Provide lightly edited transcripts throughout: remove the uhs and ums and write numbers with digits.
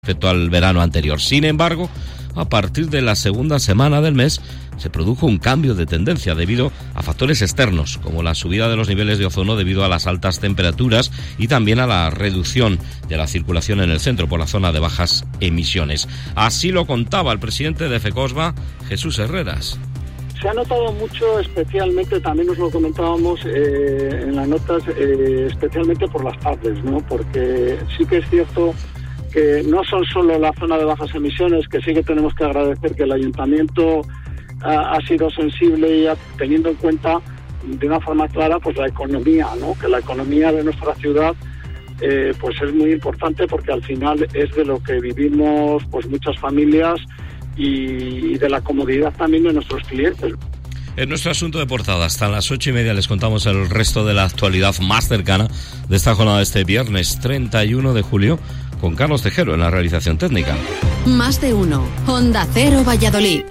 respecto al verano anterior. Sin embargo, a partir de la segunda semana del mes se produjo un cambio de tendencia debido a factores externos, como la subida de los niveles de ozono debido a las altas temperaturas y también a la reducción de la circulación en el centro por la zona de bajas emisiones. Así lo contaba el presidente de FECOSBA, Jesús Herreras. Se ha notado mucho, especialmente, también nos lo comentábamos en las notas, especialmente por las tardes, ¿no? Porque sí que es cierto que no son solo la zona de bajas emisiones, que sí que tenemos que agradecer que el ayuntamiento ha sido sensible y teniendo en cuenta de una forma clara pues la economía, ¿no? Que la economía de nuestra ciudad pues es muy importante, porque al final es de lo que vivimos pues muchas familias y de la comodidad también de nuestros clientes. En nuestro asunto de portada, hasta las 8:30 les contamos el resto de la actualidad más cercana de esta jornada de este viernes 31 de julio, con Carlos Tejero en la realización técnica. Más de uno. Onda Cero Valladolid.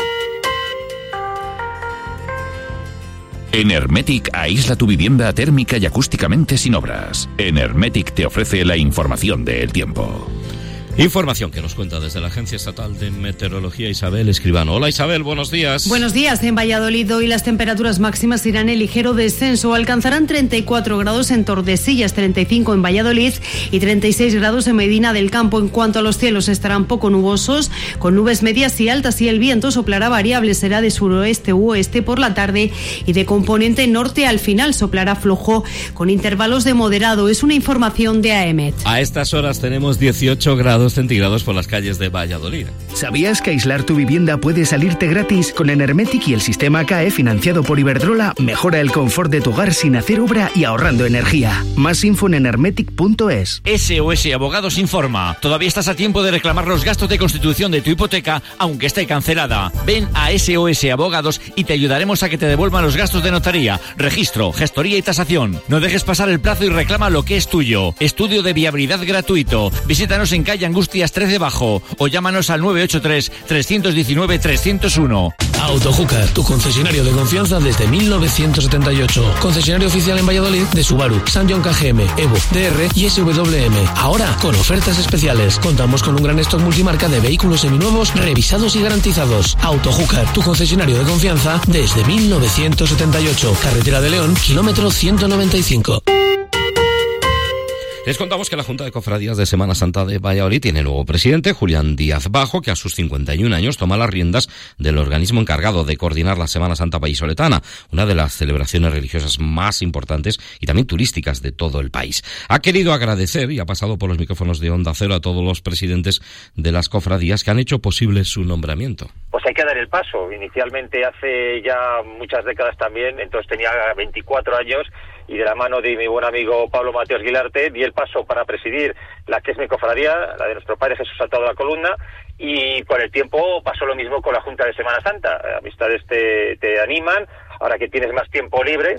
En Hermetic aísla tu vivienda térmica y acústicamente sin obras. En Hermetic te ofrece la información del tiempo. Información que nos cuenta desde la Agencia Estatal de Meteorología Isabel Escribano. Hola Isabel, buenos días. Buenos días. En Valladolid hoy las temperaturas máximas irán en ligero descenso. Alcanzarán 34 grados en Tordesillas, 35 en Valladolid y 36 grados en Medina del Campo. En cuanto a los cielos, estarán poco nubosos, con nubes medias y altas, y el viento soplará variable. Será de suroeste u oeste por la tarde y de componente norte al final. Soplará flojo con intervalos de moderado. Es una información de AEMET. A estas horas tenemos 18 grados centígrados por las calles de Valladolid. ¿Sabías que aislar tu vivienda puede salirte gratis? Con Enermetic y el sistema CAE financiado por Iberdrola, mejora el confort de tu hogar sin hacer obra y ahorrando energía. Más info en enermetic.es. SOS Abogados informa. Todavía estás a tiempo de reclamar los gastos de constitución de tu hipoteca, aunque esté cancelada. Ven a SOS Abogados y te ayudaremos a que te devuelvan los gastos de notaría, registro, gestoría y tasación. No dejes pasar el plazo y reclama lo que es tuyo. Estudio de viabilidad gratuito. Visítanos en calle Angustias 13 Bajo o llámanos al 983-319-301. Autohooker, tu concesionario de confianza desde 1978. Concesionario oficial en Valladolid de Subaru, Sanyong KGM, Evo, DR y SWM. Ahora con ofertas especiales. Contamos con un gran stock multimarca de vehículos seminuevos, revisados y garantizados. Autohooker, tu concesionario de confianza desde 1978. Carretera de León, kilómetro 195. Les contamos que la Junta de Cofradías de Semana Santa de Valladolid tiene nuevo presidente, Julián Díaz Bajo, que a sus 51 años toma las riendas del organismo encargado de coordinar la Semana Santa vallisoletana, una de las celebraciones religiosas más importantes y también turísticas de todo el país. Ha querido agradecer y ha pasado por los micrófonos de Onda Cero a todos los presidentes de las cofradías que han hecho posible su nombramiento. Pues hay que dar el paso. Inicialmente hace ya muchas décadas también, entonces tenía 24 años, y de la mano de mi buen amigo Pablo Mateos Guilarte di el paso para presidir la que es mi cofradía, la de nuestro padre Jesús Saltado de la Columna, y con el tiempo pasó lo mismo con la Junta de Semana Santa. Amistades te animan, ahora que tienes más tiempo libre,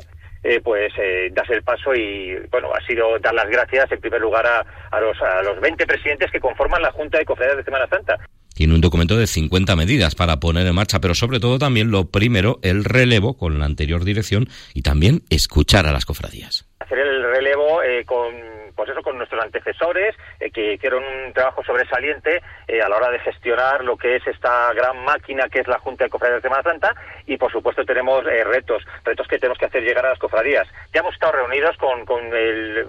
das el paso y, bueno, ha sido dar las gracias en primer lugar a los 20 presidentes que conforman la Junta de Cofradías de Semana Santa. Tiene un documento de 50 medidas para poner en marcha, pero sobre todo también lo primero, el relevo con la anterior dirección y también escuchar a las cofradías. Hacer el relevo con nuestros antecesores, que hicieron un trabajo sobresaliente a la hora de gestionar lo que es esta gran máquina que es la Junta de Cofradías de Semana Santa, y por supuesto tenemos retos que tenemos que hacer llegar a las cofradías. Ya hemos estado reunidos con el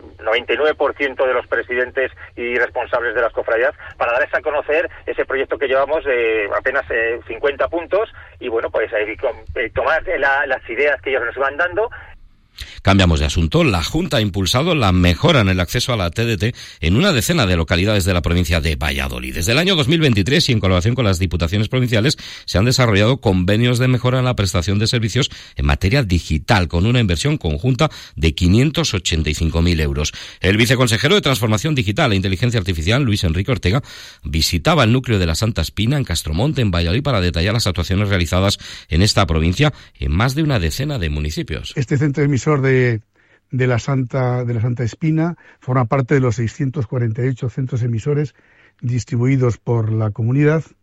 99% de los presidentes y responsables de las cofradías para darles a conocer ese proyecto que llevamos de apenas 50 puntos, y bueno, pues tomar las ideas que ellos nos van dando. Cambiamos de asunto. La Junta ha impulsado la mejora en el acceso a la TDT en una decena de localidades de la provincia de Valladolid. Desde el año 2023 y en colaboración con las diputaciones provinciales se han desarrollado convenios de mejora en la prestación de servicios en materia digital con una inversión conjunta de 585.000 euros. El viceconsejero de Transformación Digital e Inteligencia Artificial, Luis Enrique Ortega, visitaba el núcleo de la Santa Espina en Castromonte, en Valladolid, para detallar las actuaciones realizadas en esta provincia en más de una decena de municipios. Este centro emisor de la Santa Espina forma parte de los 648 centros emisores distribuidos por la comunidad,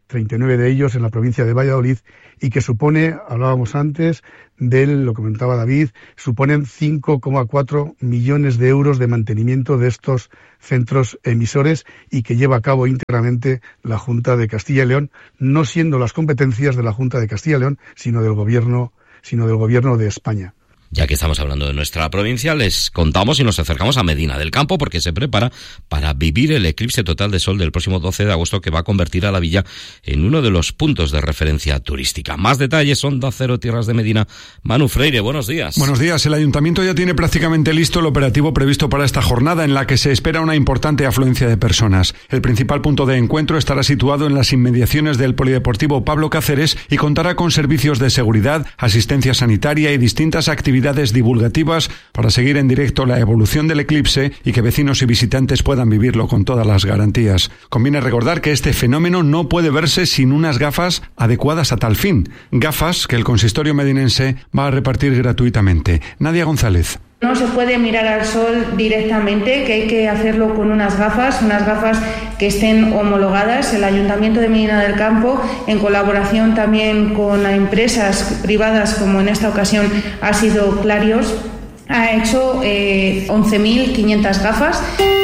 39 de ellos en la provincia de Valladolid, y que supone, hablábamos antes lo comentaba David, suponen 5,4 millones de euros de mantenimiento de estos centros emisores, y que lleva a cabo íntegramente la Junta de Castilla y León, no siendo las competencias de la Junta de Castilla y León, sino del Gobierno de España. Ya que estamos hablando de nuestra provincia, les contamos y nos acercamos a Medina del Campo, porque se prepara para vivir el eclipse total de sol del próximo 12 de agosto, que va a convertir a la villa en uno de los puntos de referencia turística. Más detalles, Onda Cero, Tierras de Medina. Manu Freire, buenos días. Buenos días. El Ayuntamiento ya tiene prácticamente listo el operativo previsto para esta jornada, en la que se espera una importante afluencia de personas. El principal punto de encuentro estará situado en las inmediaciones del Polideportivo Pablo Cáceres y contará con servicios de seguridad, asistencia sanitaria y distintas actividades divulgativas para seguir en directo la evolución del eclipse y que vecinos y visitantes puedan vivirlo con todas las garantías. Conviene recordar que este fenómeno no puede verse sin unas gafas adecuadas a tal fin. Gafas que el consistorio medinense va a repartir gratuitamente. Nadia González. No se puede mirar al sol directamente, que hay que hacerlo con unas gafas que estén homologadas. El Ayuntamiento de Medina del Campo, en colaboración también con empresas privadas, como en esta ocasión ha sido Clarios, ha hecho 11.500 gafas.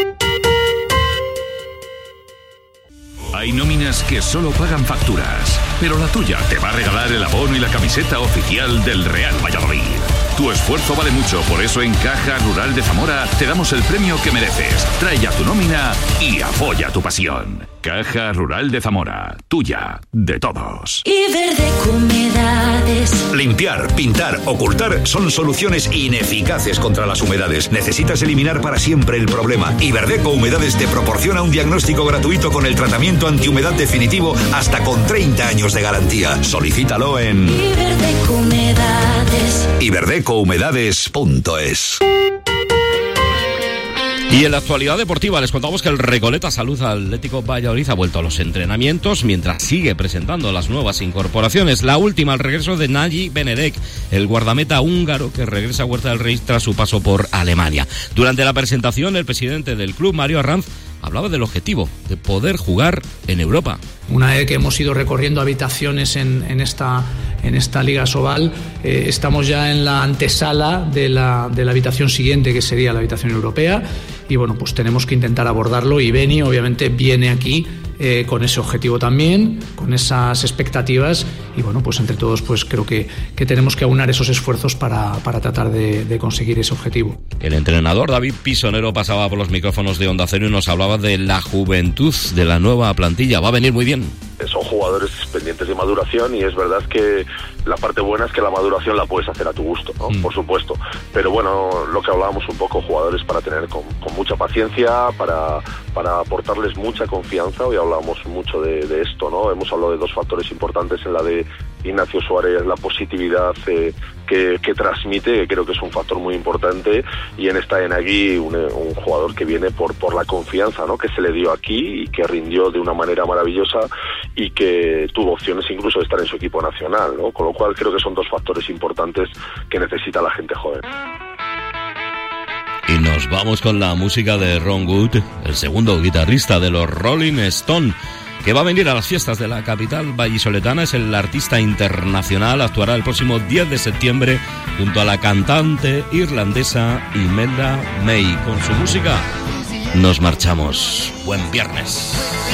Hay nóminas que solo pagan facturas, pero la tuya te va a regalar el abono y la camiseta oficial del Real Valladolid. Tu esfuerzo vale mucho, por eso en Caja Rural de Zamora te damos el premio que mereces. Trae ya tu nómina y apoya tu pasión. Caja Rural de Zamora, tuya, de todos. Iberdeco Humedades. Limpiar, pintar, ocultar son soluciones ineficaces contra las humedades. Necesitas eliminar para siempre el problema. Iberdeco Humedades te proporciona un diagnóstico gratuito con el tratamiento antihumedad definitivo hasta con 30 años de garantía. Solicítalo en Iberdeco Humedades. iberdecohumedades.es. Y en la actualidad deportiva les contamos que el Recoleta Salud Atlético Valladolid ha vuelto a los entrenamientos mientras sigue presentando las nuevas incorporaciones. La última, el regreso de Nagy Benedek, el guardameta húngaro que regresa a Huerta del Rey tras su paso por Alemania. Durante la presentación, el presidente del club, Mario Arranz, hablaba del objetivo de poder jugar en Europa. Una vez que hemos ido recorriendo habitaciones en esta Liga Sobal, estamos ya en la antesala de la habitación siguiente, que sería la habitación europea, y bueno, pues tenemos que intentar abordarlo, y Beni obviamente viene aquí con ese objetivo también, con esas expectativas, y bueno, pues entre todos pues creo que tenemos que aunar esos esfuerzos para tratar de conseguir ese objetivo. El entrenador David Pisonero pasaba por los micrófonos de Onda Cero y nos hablaba de la juventud de la nueva plantilla. Va a venir muy bien. Son jugadores pendientes de maduración, y es verdad que la parte buena es que la maduración la puedes hacer a tu gusto, ¿no? Por supuesto. Pero bueno, lo que hablábamos un poco, jugadores para tener con mucha paciencia, para aportarles mucha confianza. Hoy hablábamos mucho de esto, ¿no? Hemos hablado de dos factores importantes en la de Ignacio Suárez, la positividad que transmite, que creo que es un factor muy importante, y en esta Nagy un jugador que viene por la confianza, ¿no?, que se le dio aquí y que rindió de una manera maravillosa y que tuvo opciones incluso de estar en su equipo nacional, ¿no? Con lo cual creo que son dos factores importantes que necesita la gente joven. Y nos vamos con la música de Ron Wood, el segundo guitarrista de los Rolling Stones, que va a venir a las fiestas de la capital vallisoletana. Es el artista internacional, actuará el próximo 10 de septiembre junto a la cantante irlandesa Imelda May. Con su música nos marchamos. Buen viernes.